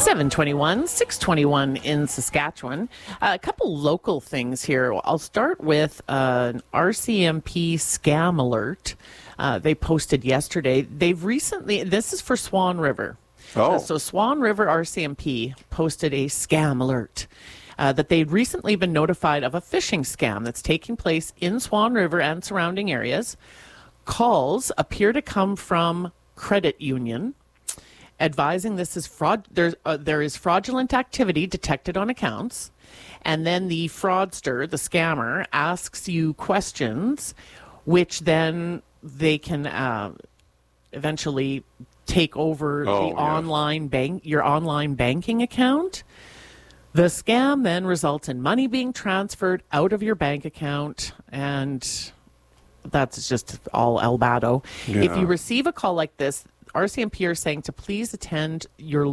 721, 621 in Saskatchewan. A couple local things here. I'll start with an RCMP scam alert they posted yesterday. They've recently, this is for Swan River. Oh. So Swan River RCMP posted a scam alert that they'd recently been notified of a phishing scam that's taking place in Swan River and surrounding areas. Calls appear to come from credit union, advising this is fraud. There is fraudulent activity detected on accounts, and then the fraudster, the scammer, asks you questions, which then they can eventually take over online your online banking account. The scam then results in money being transferred out of your bank account, and that's just all Albado. Yeah. If you receive a call like this, RCMP are saying to please attend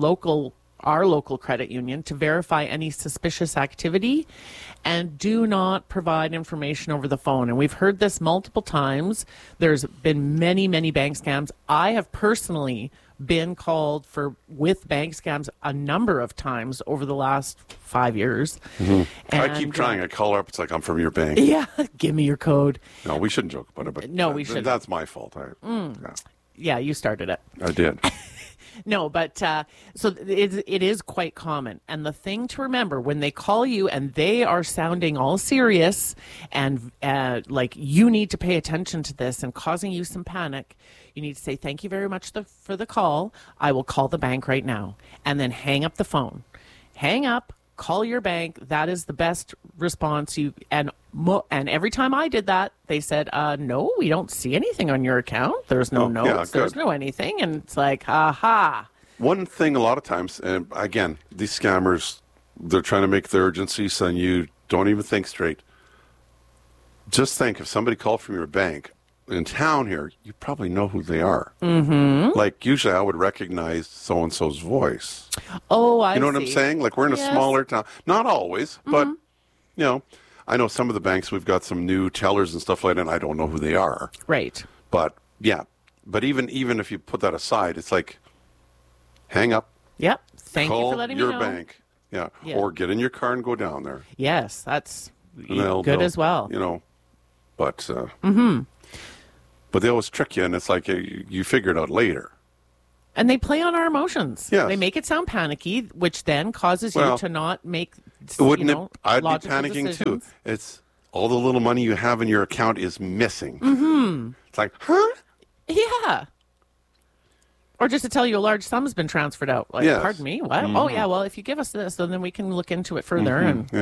our local credit union to verify any suspicious activity, and do not provide information over the phone. And we've heard this multiple times. There's been many, many bank scams. I have personally been called with bank scams a number of times over the last 5 years. Mm-hmm. And I keep trying. I call her up. It's like, I'm from your bank. Yeah, give me your code. No, we shouldn't joke about it. But no, we shouldn't. That's my fault. Yeah, you started it. I did. No, but so it is quite common. And the thing to remember, when they call you and they are sounding all serious and like you need to pay attention to this and causing you some panic, you need to say, thank you very much for the call. I will call the bank right now. And then hang up the phone. Hang up, call your bank. That is the best response. And every time I did that, they said, no, we don't see anything on your account. There's no notes. There's no anything. And it's like, aha. One thing a lot of times, and again, these scammers, they're trying to make the urgency so you don't even think straight. Just think, if somebody called from your bank in town here, you probably know who they are. Mm-hmm. Like, usually I would recognize so-and-so's voice. Oh, I see. You know what I'm saying? Like, we're in a smaller town. Not always, but, I know some of the banks, we've got some new tellers and stuff like that, and I don't know who they are. Right. But, yeah. But even if you put that aside, it's like, hang up. Yep. Thank you for letting me know. Call your bank. Yeah. Or get in your car and go down there. Yes, that's good as well. But but they always trick you, and it's like you figure it out later. And they play on our emotions. Yes. They make it sound panicky, which then causes you to not make I'd be panicking decisions. too. It's all the little money you have in your account is missing. Mm-hmm. It's like, huh? Yeah. Or just to tell you a large sum has been transferred out. Like, pardon me, what? Mm-hmm. Oh, yeah, well, if you give us this, then we can look into it further.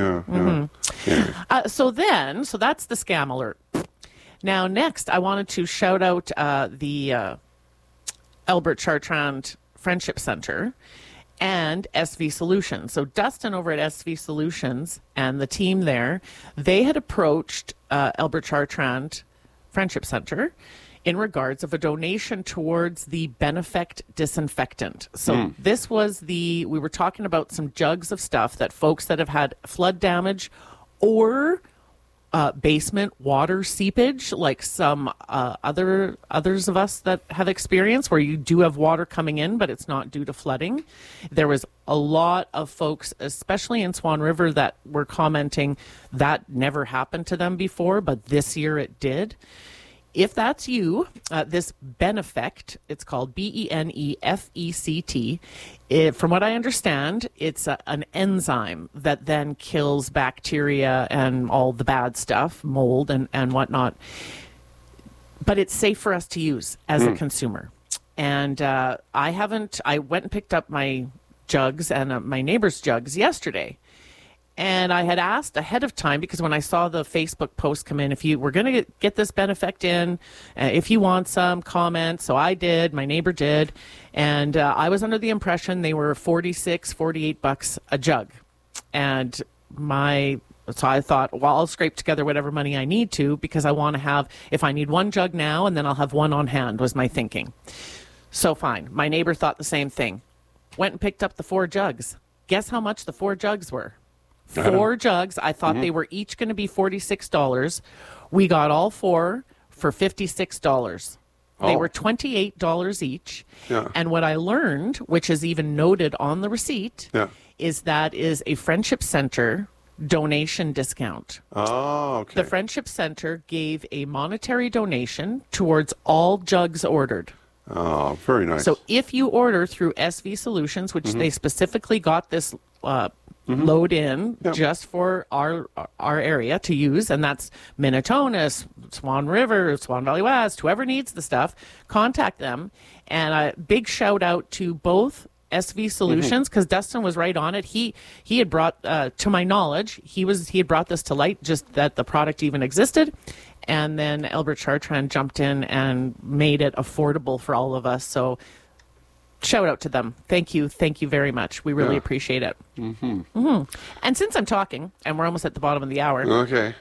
Mm-hmm. So that's the scam alert. Now, next, I wanted to shout out the Albert Chartrand Friendship Center and SV Solutions. So Dustin over at SV Solutions and the team there, they had approached Albert Chartrand Friendship Center in regards of a donation towards the Benefect disinfectant. So this was we were talking about some jugs of stuff that folks that have had flood damage or basement water seepage, like some others of us that have experienced, where you do have water coming in, but it's not due to flooding. There was a lot of folks, especially in Swan River, that were commenting that never happened to them before, but this year it did. If that's you, this Benefect, it's called Benefect. From what I understand, it's an enzyme that then kills bacteria and all the bad stuff, mold and whatnot. But it's safe for us to use as a consumer. And I went and picked up my jugs and my neighbor's jugs yesterday. And I had asked ahead of time, because when I saw the Facebook post come in, if you were going to get this Benefect in, if you want some, comment. So I did, my neighbor did. And I was under the impression they were $48 a jug. And so I thought, well, I'll scrape together whatever money I need to, because I want to have, if I need one jug now, and then I'll have one on hand, was my thinking. So fine. My neighbor thought the same thing. Went and picked up the 4 jugs. Guess how much the 4 jugs were? 4 jugs. I thought they were each going to be $46. We got all 4 for $56. They Oh. were $28 each. Yeah. And what I learned, which is even noted on the receipt, Yeah. is that is a Friendship Center donation discount. Oh, okay. The Friendship Center gave a monetary donation towards all jugs ordered. Oh, very nice. So if you order through SV Solutions, which Mm-hmm. they specifically got this load in Yep. just for our area to use, and that's Minnetonka, Swan River, Swan Valley West, whoever needs the stuff, contact them. And a big shout out to both SV Solutions, because Dustin was right on it. He had brought, to my knowledge, he had brought this to light, just that the product even existed. And then Albert Chartrand jumped in and made it affordable for all of us. So shout out to them. Thank you very much. We really Yeah. appreciate it. And since I'm talking, and we're almost at the bottom of the hour, Okay.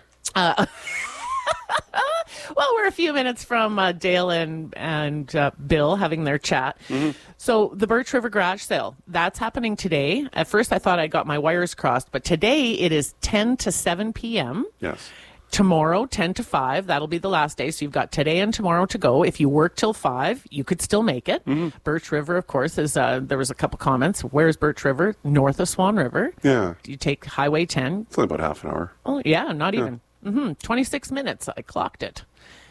well, we're a few minutes from Dale and Bill having their chat. So the Birch River Garage Sale, that's happening today. At first I thought I got my wires crossed, but today it is 10 to 7 p.m. Yes. Tomorrow, 10 to 5, that'll be the last day. So you've got today and tomorrow to go. If you work till 5, you could still make it. Birch River, of course, is there was a couple comments. Where's Birch River? North of Swan River. Yeah. You take Highway 10. It's only about half an hour. Oh, yeah, not even. 26 minutes. I clocked it.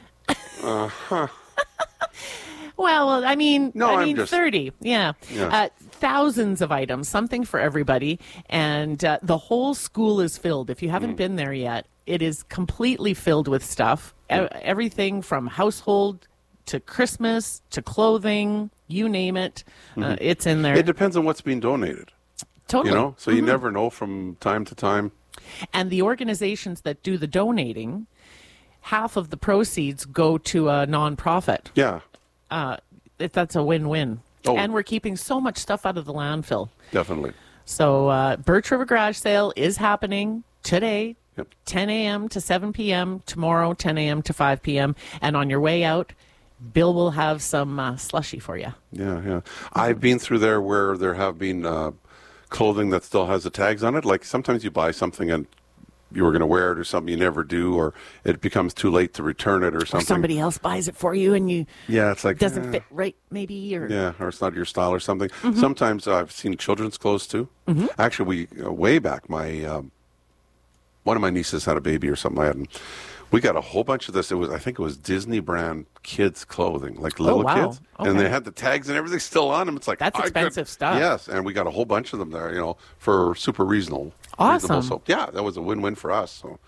Well, I mean, No, I'm just- 30. Yeah. Yeah. Thousands of items, something for everybody. And the whole school is filled. If you haven't been there yet, it is completely filled with stuff. Everything from household to Christmas to clothing, you name it. It's in there. It depends on what's being donated, Totally. you know? So you never know from time to time. And the organizations that do the donating, half of the proceeds go to a nonprofit. Yeah, That's a win-win. Oh. And we're keeping so much stuff out of the landfill. definitely. So Birch River Garage Sale is happening today, Yep. 10 a.m. to 7 p.m., tomorrow, 10 a.m. to 5 p.m. And on your way out, Bill will have some slushy for you. Yeah, yeah. I've been through there where there have been clothing that still has the tags on it. Like sometimes you buy something and you were going to wear it or something you never do, or it becomes too late to return it or Or something. somebody else buys it for you and you Yeah, it's like doesn't fit right, maybe. Or Yeah, or it's not your style or something. Sometimes I've seen children's clothes too. Actually, we way back, my one of my nieces had a baby or something like that, and we got a whole bunch of this. I think it was Disney brand kids clothing, like little wow. kids, and Okay. they had the tags and everything still on them. It's like That's I expensive stuff. Yes, and we got a whole bunch of them there, for super reasonable. Awesome. So yeah, that was a win-win for us. So